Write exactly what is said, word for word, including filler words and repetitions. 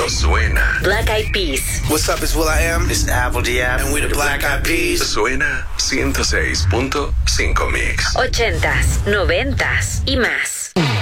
Esto suena. Black Eyed Peas. What's up, it's Will I Am. It's Apple Diab. And we're the Black Eyed Peas. Suena ciento seis punto cinco Mix. Ochentas, noventas y más.